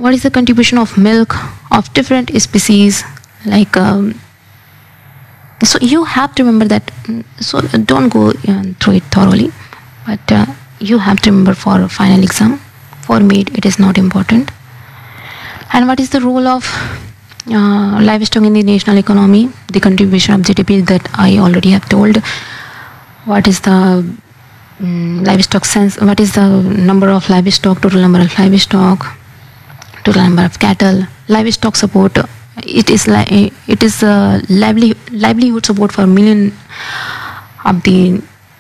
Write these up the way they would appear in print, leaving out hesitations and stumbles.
what is the contribution of milk of different species, like so you have to remember that. So don't go through it thoroughly, but you have to remember for final exam. For me it is not important. And what is the role of livestock in the national economy, the contribution of GDP, that I already have told. What is the livestock sense, what is the number of livestock, total number of livestock, total number of cattle, livestock support. It is like it is a livelihood support for million of the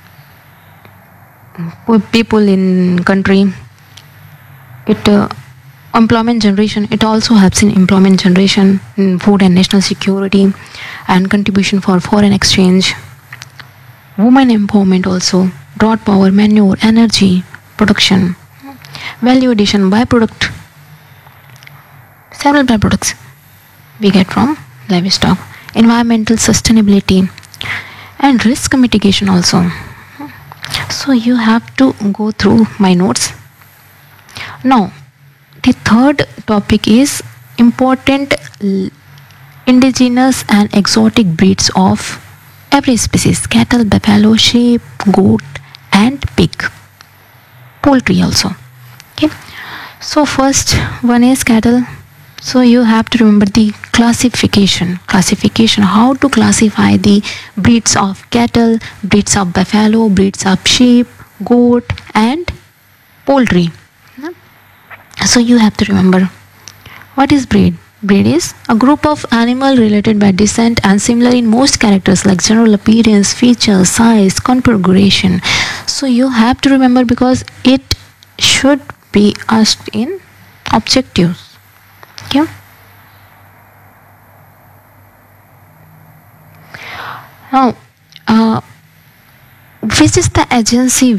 people in country. It employment generation, it also helps in employment generation, in food and national security, and contribution for foreign exchange, women empowerment also, drought power, manure, energy production, value addition, byproduct, several byproducts we get from livestock, environmental sustainability, and risk mitigation also. So you have to go through my notes. Now the third topic is important indigenous and exotic breeds of every species: cattle, buffalo, sheep, goat, and pig, poultry also. Okay, so first one is cattle. So you have to remember the classification, how to classify the breeds of cattle, breeds of buffalo, breeds of sheep, goat, and poultry. So you have to remember, what is breed? Breed is a group of animal related by descent and similar in most characters like general appearance, features, size, configuration. So you have to remember because it should be asked in objectives. Okay. Now, which is the agency?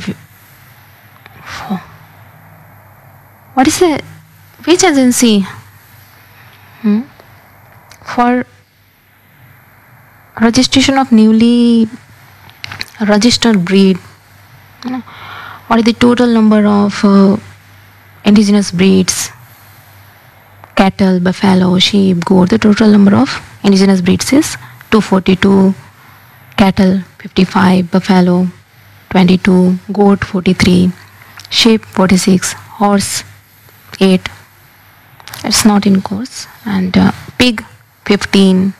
What is it? Which agency for registration of newly registered breed? What is the total number of indigenous breeds? Cattle, buffalo, sheep, goat. The total number of indigenous breeds is 242. Cattle 55, buffalo 22, goat 43, sheep 46, horse 8. It's not in course. And pig 15,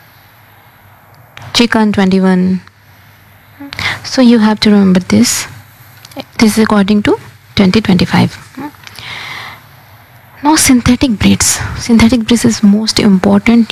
chicken 21. So you have to remember this. This is according to 2025. Now synthetic breeds. Synthetic breeds is most important.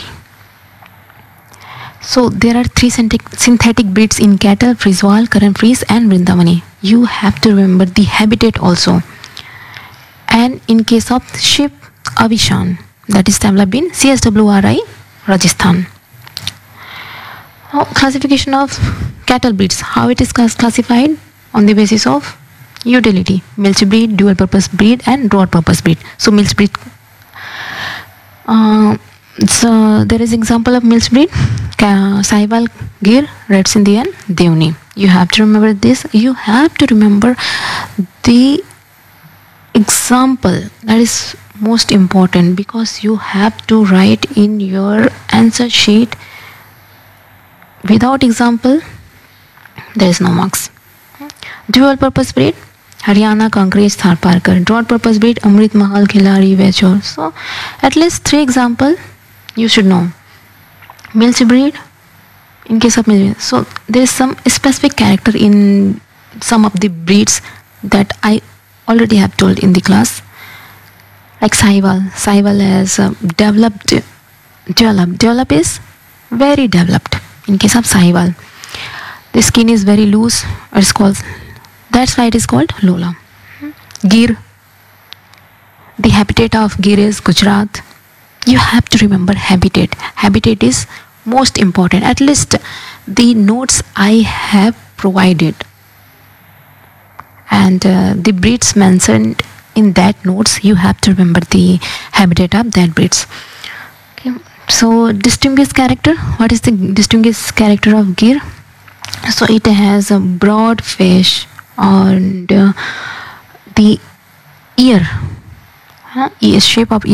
So there are 3 synthetic breeds in cattle: Friswal, Karan Frise, and Vrindavani. You have to remember the habitat also. And in case of sheep, Avishan, that is developed in CSWRI, Rajasthan. Now classification of cattle breeds. How it is classified? On the basis of utility: milch breed, dual purpose breed, and broad purpose breed. So milch breed, so there is example of milch breed: Sahiwal, Gir, Red Sindhi, and Devni. You have to remember this. You have to remember the example. That is most important, because you have to write in your answer sheet. Without example, there is no marks. Dual purpose breed: Haryana, Kankrej, Tharparkar. Broad purpose breed: Amrit Mahal, Khilari, Vechor. So at least 3 example you should know. Milch breed, in case of milch. So there is some specific character in some of the breeds that I already have told in the class. Like Sahiwal. Sahiwal has developed. Develop is very developed. In case of Sahiwal, the skin is very loose. It's called. That's why it is called Lola. Gir. The habitat of Gir is Gujarat. You have to remember habitat. Habitat is most important. At least the notes I have provided and the breeds mentioned in that notes, you have to remember the habitat of that breeds. Okay. So distinguished character. What is the distinguished character of Gir? So it has a broad face and the ear, shape of